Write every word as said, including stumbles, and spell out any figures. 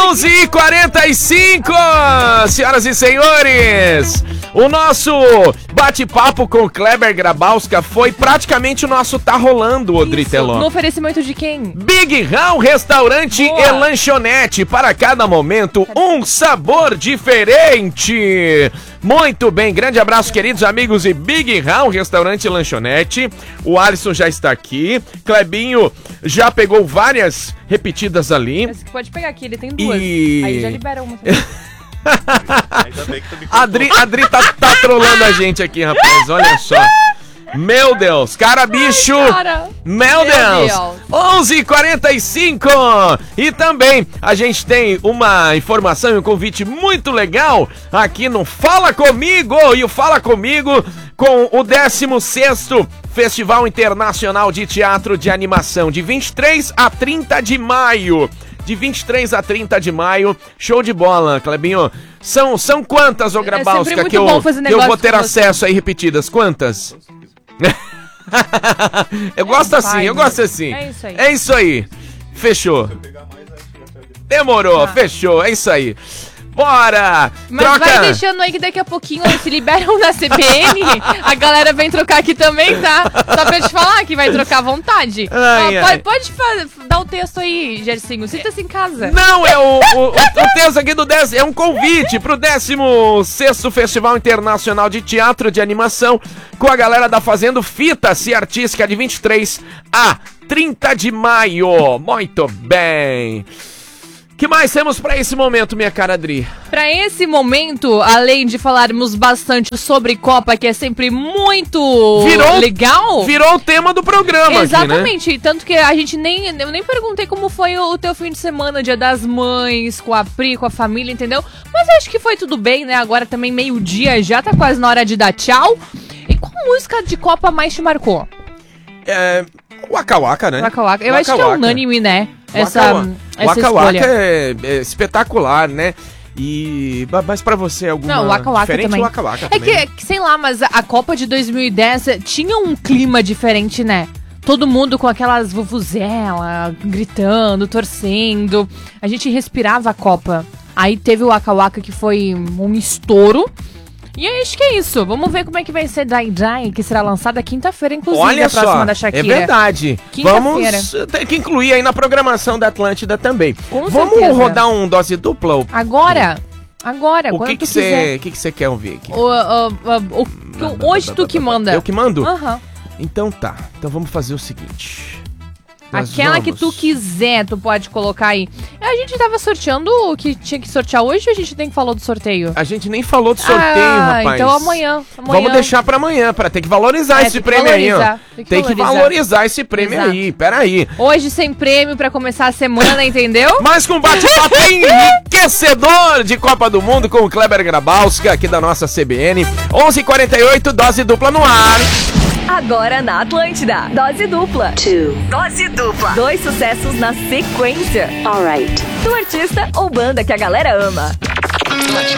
onze e quarenta e cinco, senhoras e senhores, o nosso bate-papo com o Kleber Grabowska foi praticamente o nosso Tá Rolando, Odri Teló. No oferecimento de quem? Big Rão Restaurante Boa. E Lanchonete, para cada momento um sabor diferente. Muito bem, grande abraço, queridos amigos e Big Rão Restaurante e Lanchonete. O Alisson já está aqui, Clebinho já pegou várias repetidas ali. Mas pode pegar aqui, ele tem duas. E... Aí já libera uma. Ainda bem que tu me contou. Adri, Adri tá, tá trolando a gente aqui, rapaz, olha só. Meu Deus, cara bicho. Ai, cara. Meu, Meu Deus, Deus. onze e quarenta e cinco. E também a gente tem uma informação e um convite muito legal aqui no Fala Comigo. E o Fala Comigo com o décimo sexto Festival Internacional de Teatro de Animação, de vinte e três a trinta de maio. De vinte e três a trinta de maio, show de bola, Clebinho. São, são quantas, ô Grabowska, é que, eu, que eu vou ter acesso aí repetidas? Quantas? eu gosto é, assim, vai, eu né? gosto assim. É isso aí. É isso aí. Fechou. Demorou, ah. fechou, é isso aí. Bora! Mas troca. Vai deixando aí que daqui a pouquinho eles se liberam na C B N. A galera vem trocar aqui também, tá? Só pra te falar que vai trocar à vontade. Ai, ah, ai. Pode, pode dar o texto aí, Gersinho. Sinta-se em casa. Não, é o, o, o, o texto aqui do décimo, é um convite pro décimo sexto Festival Internacional de Teatro de Animação com a galera da Fazendo Fita-se Artística de vinte e três a trinta de maio. Muito bem. O que mais temos pra esse momento, minha cara Adri? Pra esse momento, além de falarmos bastante sobre Copa, que é sempre muito virou, legal... Virou o tema do programa. Exatamente, aqui, né? Tanto que a gente nem... Eu nem perguntei como foi o, o teu fim de semana, Dia das Mães, com a Pri, com a família, entendeu? Mas acho que foi tudo bem, né? Agora também meio-dia, já tá quase na hora de dar tchau. E qual música de Copa mais te marcou? É... Waka Waka, né? Waka Waka. Eu Waka acho que é unânime, né? Essa, Waka, essa Waka Waka é, é espetacular, né? E... Mas pra você, alguma Não, Waka Waka diferente? Também. Waka Waka é também. que, sei lá, mas a Copa de dois mil e dez tinha um clima diferente, né? Todo mundo com aquelas vuvuzelas, gritando, torcendo. A gente respirava a Copa. Aí teve o Waka Waka, que foi um estouro. E eu acho que é isso. Vamos ver como é que vai ser Dai Dai, que será lançada quinta-feira, inclusive. Olha a próxima só, da Shakira. É verdade. Vamos ter que incluir aí na programação da Atlântida também. Com Vamos certeza. rodar um dose dupla? Ou... Agora? Agora, o quando que tu que cê, quiser. O que você que que quer ouvir aqui? O, o, o, o, o, hoje tu que manda. Eu que mando? Aham. Uhum. Então tá. Então vamos fazer o seguinte. Nós Aquela vamos. que tu quiser, tu pode colocar aí. A gente tava sorteando o que tinha que sortear hoje ou a gente nem falou do sorteio? A gente nem falou do sorteio, ah, rapaz. Então amanhã, amanhã. Vamos deixar pra amanhã, pra ter que valorizar é, esse prêmio valorizar, aí, ó. Tem que, tem que valorizar. valorizar esse prêmio Exato. aí, peraí. Hoje sem prêmio pra começar a semana, entendeu? Mas com bate-papo enriquecedor de Copa do Mundo com o Kleber Grabowska, aqui da nossa C B N. onze e quarenta e oito, dose dupla no ar. Agora na Atlântida, dose dupla. Two. Dose dupla. Dois sucessos na sequência. Alright. Do artista ou banda que a galera ama.